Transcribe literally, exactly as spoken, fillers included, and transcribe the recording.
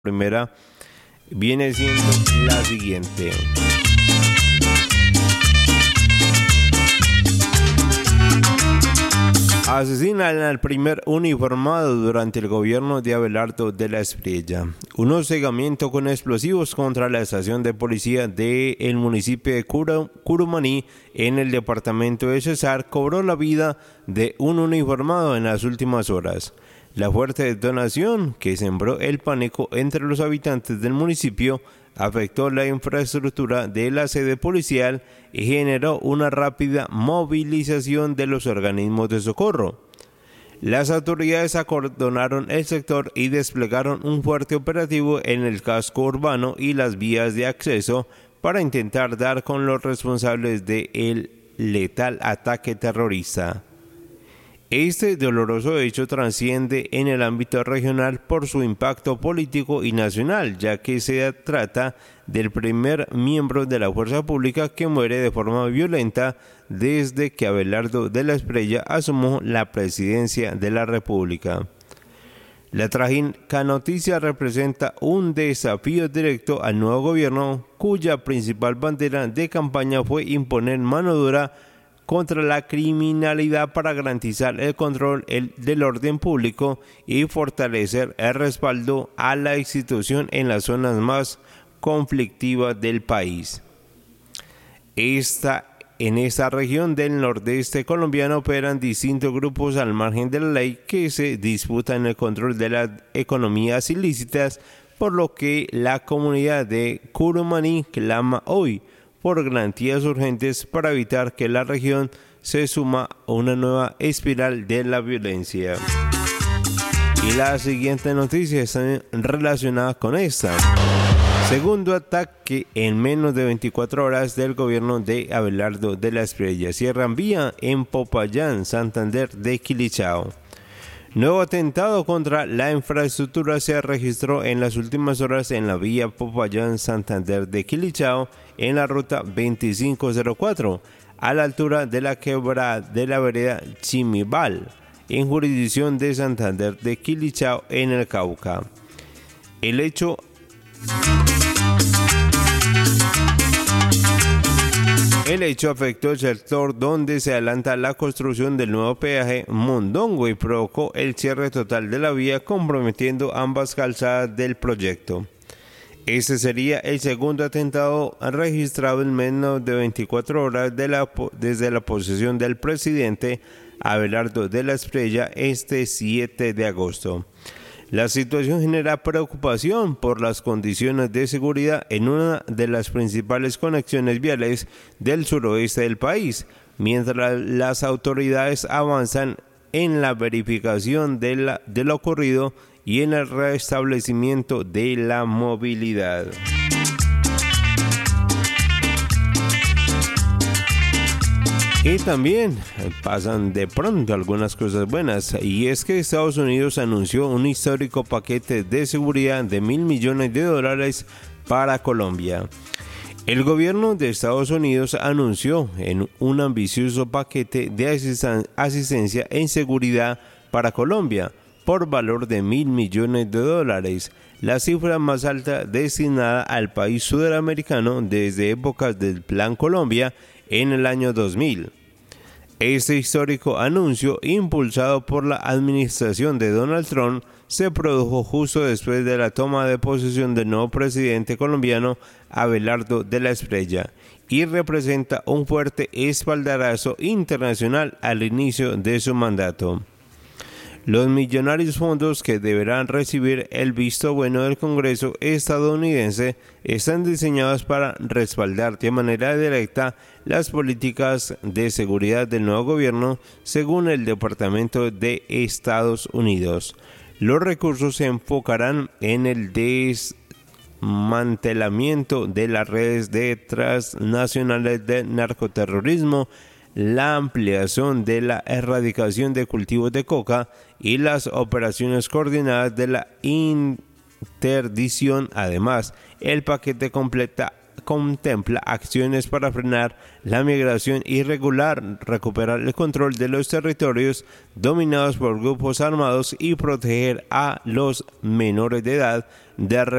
Primera viene siendo la siguiente. Asesinan al primer uniformado durante el gobierno de Abelardo de la Espriella. Un hostigamiento con explosivos contra la estación de policía del municipio de Curumaní, en el departamento de Cesar, cobró la vida de un uniformado en las últimas horas. La fuerte detonación, que sembró el pánico entre los habitantes del municipio, afectó la infraestructura de la sede policial y generó una rápida movilización de los organismos de socorro. Las autoridades acordonaron el sector y desplegaron un fuerte operativo en el casco urbano y las vías de acceso para intentar dar con los responsables del letal ataque terrorista. Este doloroso hecho trasciende en el ámbito regional por su impacto político y nacional, ya que se trata del primer miembro de la fuerza pública que muere de forma violenta desde que Abelardo de la Espriella asumió la presidencia de la República. La trágica noticia representa un desafío directo al nuevo gobierno, cuya principal bandera de campaña fue imponer mano dura contra la criminalidad para garantizar el control el, del orden público y fortalecer el respaldo a la institución en las zonas más conflictivas del país. Esta, en esta región del nordeste colombiano operan distintos grupos al margen de la ley que se disputan el control de las economías ilícitas, por lo que la comunidad de Curumaní clama hoy por garantías urgentes para evitar que la región se suma a una nueva espiral de la violencia. Y la siguiente noticia está relacionada con esta. Segundo ataque en menos de veinticuatro horas del gobierno de Abelardo de la Espriella. Cierran vía en Popayán, Santander de Quilichao. Nuevo atentado contra la infraestructura se registró en las últimas horas en la vía Popayán-Santander de Quilichao, en la ruta veinticinco cero cuatro, a la altura de la quebrada de la vereda Chimibal, en jurisdicción de Santander de Quilichao, en el Cauca. El hecho El hecho afectó el sector donde se adelanta la construcción del nuevo peaje Mondongo y provocó el cierre total de la vía, comprometiendo ambas calzadas del proyecto. Este sería el segundo atentado registrado en menos de veinticuatro horas de la, desde la posesión del presidente Abelardo de la Espriella este siete de agosto. La situación genera preocupación por las condiciones de seguridad en una de las principales conexiones viales del suroeste del país, mientras las autoridades avanzan en la verificación de, la, de lo ocurrido y en el restablecimiento de la movilidad. Y también pasan de pronto algunas cosas buenas, y es que Estados Unidos anunció un histórico paquete de seguridad de mil millones de dólares para Colombia. El gobierno de Estados Unidos anunció en un ambicioso paquete de asisten- asistencia en seguridad para Colombia por valor de mil millones de dólares, la cifra más alta destinada al país sudamericano desde épocas del Plan Colombia en el año dos mil. Este histórico anuncio, impulsado por la administración de Donald Trump, se produjo justo después de la toma de posesión del nuevo presidente colombiano Abelardo de la Espriella y representa un fuerte espaldarazo internacional al inicio de su mandato. Los millonarios fondos que deberán recibir el visto bueno del Congreso estadounidense están diseñados para respaldar de manera directa las políticas de seguridad del nuevo gobierno, según el Departamento de Estados Unidos. Los recursos se enfocarán en el desmantelamiento de las redes de transnacionales de narcoterrorismo, la ampliación de la erradicación de cultivos de coca y las operaciones coordinadas de la interdicción. Además, el paquete completa, contempla acciones para frenar la migración irregular, recuperar el control de los territorios dominados por grupos armados y proteger a los menores de edad de